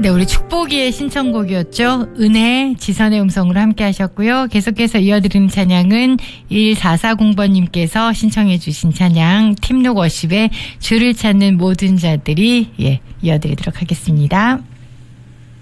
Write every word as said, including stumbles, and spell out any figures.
네, 우리 축복이의 신청곡이었죠. 은혜, 지선의 음성으로 함께 하셨고요. 계속해서 이어드리는 찬양은 일사사공 번님께서 신청해 주신 찬양 팀록 워십의 주를 찾는 모든 자들이 예, 이어드리도록 하겠습니다.